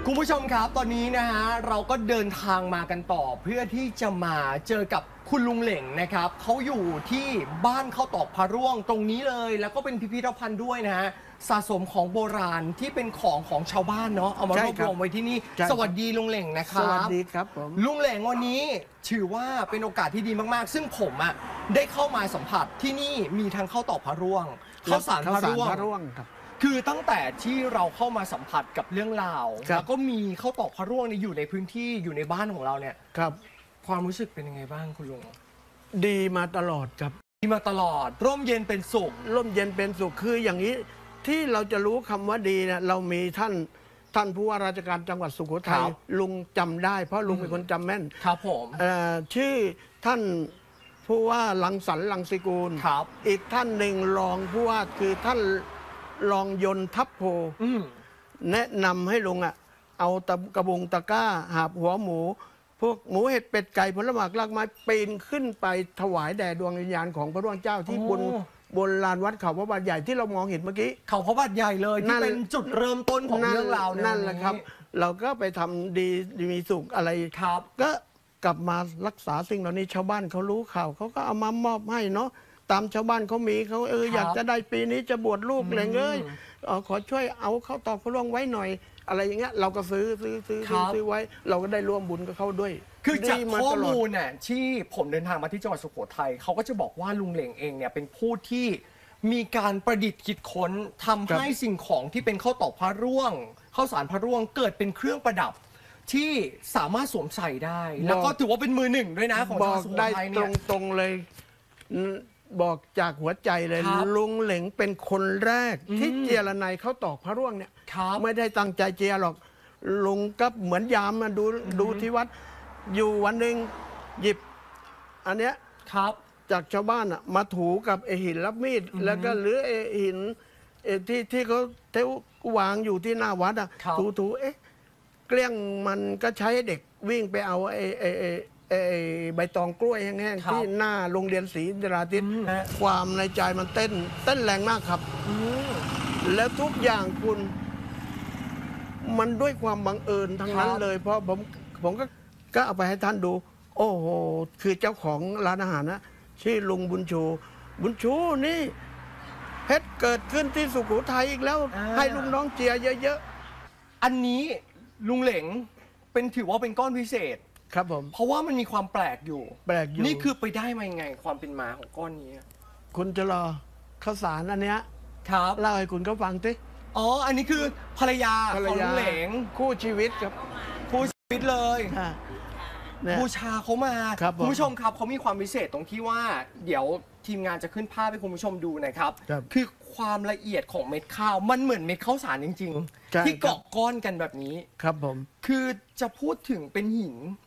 คุณผู้ชมครับตอนนี้นะฮะเราก็เดินทางมากันต่อเพื่อที่จะมาเจอกับคุณลุงเหล่งนะครับเขาอยู่ที่บ้านข้าวตอกพระร่วงตรงนี้เลยแล้วก็เป็นพิพิธภัณฑ์ด้วยนะฮะสะสมของโบราณที่เป็นของชาวบ้านเนาะเอามารวบรวมไว้ที่นี่สวัสดีลุงเหล่งนะครับสวัสดีครับผมลุงเหล่งวันนี้ถือว่าเป็นโอกาสที่ดีมากๆซึ่งผมอ่ะได้เข้ามาสัมผัสที่นี่มีทั้งข้าวตอกพระร่วงข้าวสารพระร่วงครับคือตั้งแต่ที่เราเข้ามาสัมผัสกับเรื่องราวแล้วก็มีข้าวตอกพระร่วงอยู่ในพื้นที่อยู่ในบ้านของเราเนี่ยครับความรู้สึกเป็นยังไงบ้างคุณลุงดีมาตลอดครับดีมาตลอดร่มเย็นเป็นสุขร่มเย็นเป็นสุขคืออย่างนี้ที่เราจะรู้คำว่าดีเนี่ยเรามีท่านผู้ว่าราชการจังหวัดสุโขทัยลุงจำได้เพราะลุงเป็นคนจำแม่นครับผมชื่อท่านผู้ว่ารังสรรค์รังสิกูลครับอีกท่านหนึ่งรองผู้ว่าคือท่านรองยนต์ทัพโพแนะนำให้ลุงเอากระบุงตะกร้าหาบหัวหมูพวกหมูเห็ดเป็ดไก่ผลไม้รากไม้ปีนขึ้นไปถวายแด่ดวงวิญญาณของพระร่วงเจ้าที่บนลานวัดเขาพระบาทใหญ่ที่เรามองเห็นเมื่อกี้เขาพระบาทใหญ่เลยที่เป็นจุดเริ่มต้นของเรื่องราวนั่นแหละครับเราก็ไปทำดีมีสุขอะไรครับก็กลับมารักษาสิ่งเหล่านี้ชาวบ้านเขารู้ข่าวเขาก็เอามามอบให้เนาะตามชาวบ้านเขามีเขาอยากจะได้ปีนี้จะบวชลูกอะไรเงี้ยขอช่วยเอาเข้าตอกพระร่วงไว้หน่อยอะไรอย่างเงี้ยเราก็ซื้อไว้เราก็ได้ร่วมบุญกับเขาด้วยคือจากข้อมูลเนี่ยที่ผมเดินทางมาที่จังหวัดสุโขทัยเขาก็จะบอกว่าลุงเหล่งเองเนี่ยเป็นผู้ที่มีการประดิษฐ์คิดค้นทำให้สิ่งของที่เป็นข้าวตอกพระร่วงข้าวสารพระร่วงเกิดเป็นเครื่องประดับที่สามารถสวมใส่ได้แล้วก็ถือว่าเป็นมือหนึ่งด้วยนะของจังหวัดสุโขทัยเนี่ยตรงเลยบอกจากหัวใจเลยลุงเหล่งเป็นคนแรกที่เจียระไนข้าวตอกพระร่วงเนี่ยไม่ได้ตั้งใจเจียหรอกลุงก็เหมือนยามมาดูที่วัดอยู่วันหนึ่งหยิบอันเนี้ยจากชาวบ้านมาถูกับหินรับมีดแล้วก็หรือหินที่เขาเทวางอยู่ที่หน้าวัดถูเกลี้ยงมันก็ใช้เด็กวิ่งไปเอาใบตองกล้วยแห้งๆที่หน้าโรงเรียนศรีนราธิปความในใจมันเต้นแรงมากครับแล้วทุกอย่างคุณมันด้วยความบังเอิญทั้งนั้นเลยเพราะผมก็เอาไปให้ท่านดูโอ้โหคือเจ้าของร้านอาหารนะชื่อลุงบุญชูนี่เพชรเกิดขึ้นที่สุโขทัยอีกแล้วให้ลุงน้องเจียเยอะๆอันนี้ลุงเหล่งถือว่าเป็นก้อนพิเศษครับผมเพราะว่ามันมีความแปลกอยู่นี่คือไปได้มายังไงความเป็นมาของก้อนนี้คุณจะรอข้าวสารอันเนี้ยครับเล่าให้คุณเขาฟังสิอ๋ออันนี้คือภรรยาของลุงเหล่งคู่ชีวิตครับคู่ชีวิตเลยบูชาเขามาคุณผู้ชมครับเขามีความพิเศษตรงที่ว่าเดี๋ยวทีมงานจะขึ้นภาพให้คุณผู้ชมดูนะครับคือความละเอียดของเม็ดข้าวมันเหมือนเม็ดข้าวสารจริงๆที่เกาะก้อนกันแบบนี้ครับผมคือจะพูดถึงเป็นหิน